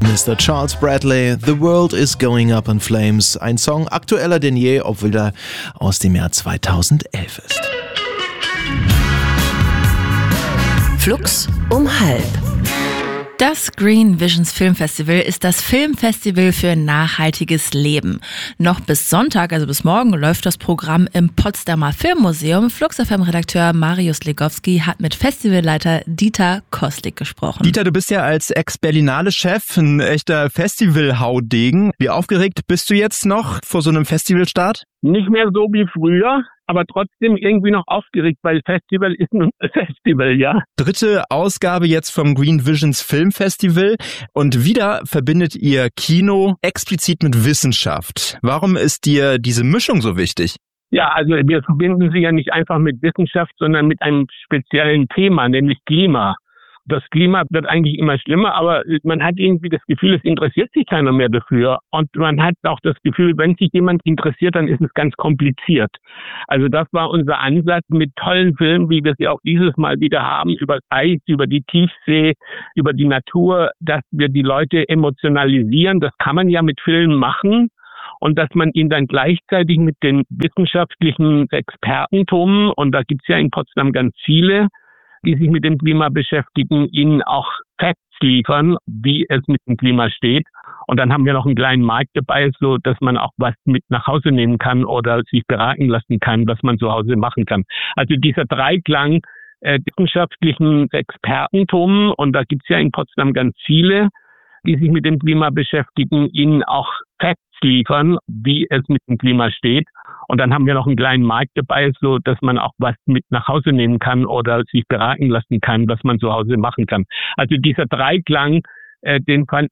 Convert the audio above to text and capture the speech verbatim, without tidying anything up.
Mister Charles Bradley, The World is Going Up in Flames. Ein Song aktueller denn je, obwohl er aus dem Jahr zweitausendelf ist. Flux um halb. Das Green Visions Filmfestival ist das Filmfestival für nachhaltiges Leben. Noch bis Sonntag, also bis morgen, läuft das Programm im Potsdamer Filmmuseum. Flux F M-Redakteur Marius Legowski hat mit Festivalleiter Dieter Kostlik gesprochen. Dieter, du bist ja als Ex-Berlinale-Chef ein echter Festival-Haudegen. Wie aufgeregt bist du jetzt noch vor so einem Festivalstart? Nicht mehr so wie früher, aber trotzdem irgendwie noch aufgeregt, weil Festival ist ein Festival, ja. Dritte Ausgabe jetzt vom Green Visions Filmfestival und wieder verbindet ihr Kino explizit mit Wissenschaft. Warum ist dir diese Mischung so wichtig? Ja, also wir verbinden sie ja nicht einfach mit Wissenschaft, sondern mit einem speziellen Thema, nämlich Klima. Das Klima wird eigentlich immer schlimmer, aber man hat irgendwie das Gefühl, es interessiert sich keiner mehr dafür. Und man hat auch das Gefühl, wenn sich jemand interessiert, dann ist es ganz kompliziert. Also das war unser Ansatz mit tollen Filmen, wie wir sie auch dieses Mal wieder haben, über Eis, über die Tiefsee, über die Natur, dass wir die Leute emotionalisieren. Das kann man ja mit Filmen machen. Und dass man ihn dann gleichzeitig mit den wissenschaftlichen Expertentum, und da gibt's ja in Potsdam ganz viele, die sich mit dem Klima beschäftigen, ihnen auch Facts liefern, wie es mit dem Klima steht. Und dann haben wir noch einen kleinen Markt dabei, so dass man auch was mit nach Hause nehmen kann oder sich beraten lassen kann, was man zu Hause machen kann. Also dieser Dreiklang äh, wissenschaftlichen Expertentum, und da gibt's ja in Potsdam ganz viele, die sich mit dem Klima beschäftigen, ihnen auch Facts liefern, wie es mit dem Klima steht. Und dann haben wir noch einen kleinen Markt dabei, so dass man auch was mit nach Hause nehmen kann oder sich beraten lassen kann, was man zu Hause machen kann. Also dieser Dreiklang, äh, den fand